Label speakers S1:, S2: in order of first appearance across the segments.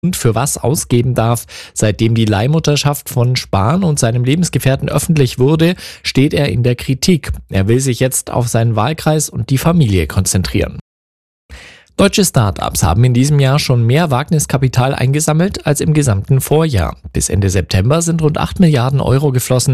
S1: und für was ausgeben darf. Seitdem die Leihmutterschaft von Spahn und seinem Lebensgefährten öffentlich wurde, steht er in der Kritik. Er will sich jetzt auf seinen Wahlkreis und die Familie konzentrieren. Deutsche Start-ups haben in diesem Jahr schon mehr Wagniskapital eingesammelt als im gesamten Vorjahr. Bis Ende September sind rund 8 Milliarden Euro geflossen.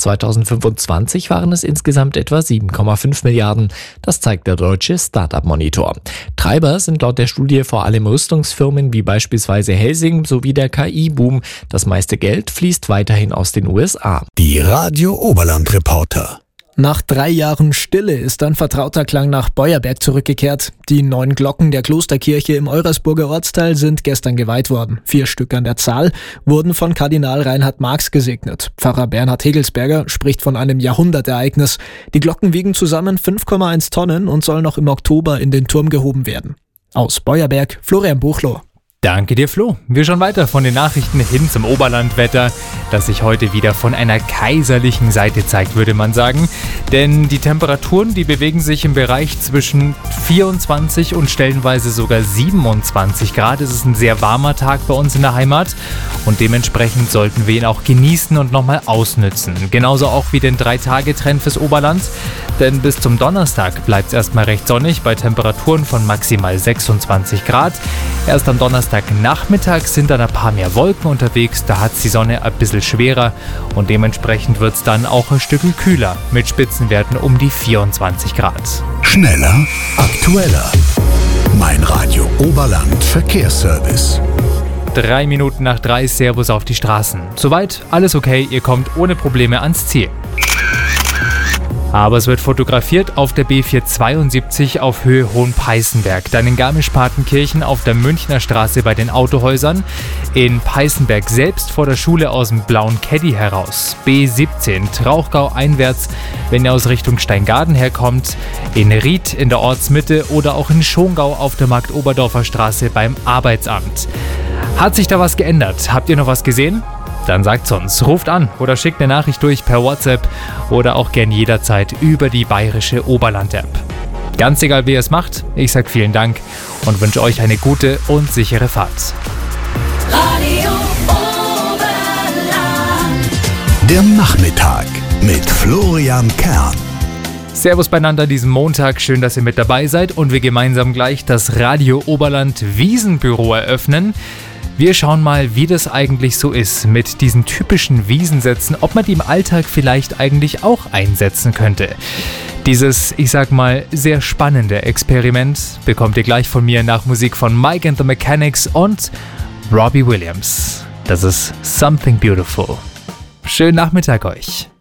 S1: 2025 waren es insgesamt etwa 7,5 Milliarden. Das zeigt der deutsche Start-up-Monitor. Treiber sind laut der Studie vor allem Rüstungsfirmen wie beispielsweise Helsing sowie der KI-Boom. Das meiste Geld fließt weiterhin aus den USA.
S2: Die Radio Oberland-Reporter.
S3: Nach 3 Jahren Stille ist ein vertrauter Klang nach Beuerberg zurückgekehrt. Die 9 Glocken der Klosterkirche im Eurasburger Ortsteil sind gestern geweiht worden. 4 Stück an der Zahl wurden von Kardinal Reinhard Marx gesegnet. Pfarrer Bernhard Hegelsberger spricht von einem Jahrhundertereignis. Die Glocken wiegen zusammen 5,1 Tonnen und sollen noch im Oktober in den Turm gehoben werden. Aus Beuerberg, Florian Buchloh.
S4: Danke dir, Flo. Wir schauen weiter von den Nachrichten hin zum Oberlandwetter, das sich heute wieder von einer kaiserlichen Seite zeigt, würde man sagen. Denn die Temperaturen, die bewegen sich im Bereich zwischen 24 und stellenweise sogar 27 Grad. Es ist ein sehr warmer Tag bei uns in der Heimat und dementsprechend sollten wir ihn auch genießen und nochmal ausnützen. Genauso auch wie den 3-Tage-Trend fürs Oberland. Denn bis zum Donnerstag bleibt es erstmal recht sonnig bei Temperaturen von maximal 26 Grad. Erst am Donnerstagnachmittag sind dann ein paar mehr Wolken unterwegs, da hat es die Sonne ein bisschen schwerer und dementsprechend wird es dann auch ein Stück kühler mit Spitzenwerten um die 24 Grad.
S2: Schneller, aktueller. Mein Radio Oberland Verkehrsservice.
S4: 3 Minuten nach 3, Servus auf die Straßen. Soweit, alles okay, ihr kommt ohne Probleme ans Ziel. Aber es wird fotografiert auf der B472 auf Höhe Hohenpeißenberg, dann in Garmisch-Partenkirchen auf der Münchner Straße bei den Autohäusern, in Peißenberg selbst vor der Schule aus dem blauen Caddy heraus, B17 Trauchgau einwärts, wenn ihr aus Richtung Steingaden herkommt, in Ried in der Ortsmitte oder auch in Schongau auf der Markt-Oberdorfer Straße beim Arbeitsamt. Hat sich da was geändert? Habt ihr noch was gesehen? Dann sagt's uns, ruft an oder schickt eine Nachricht durch per WhatsApp oder auch gern jederzeit über die bayerische Oberland-App. Ganz egal, wie ihr es macht, ich sag vielen Dank und wünsche euch eine gute und sichere Fahrt.
S5: Radio Oberland.
S2: Der Nachmittag mit Florian Kern.
S4: Servus beieinander diesen Montag, schön, dass ihr mit dabei seid und wir gemeinsam gleich das Radio Oberland Wiesenbüro eröffnen. Wir schauen mal, wie das eigentlich so ist mit diesen typischen Wiesensätzen, ob man die im Alltag vielleicht eigentlich auch einsetzen könnte. Dieses, ich sag mal, sehr spannende Experiment bekommt ihr gleich von mir nach Musik von Mike and the Mechanics und Robbie Williams. Das ist Something Beautiful. Schönen Nachmittag euch.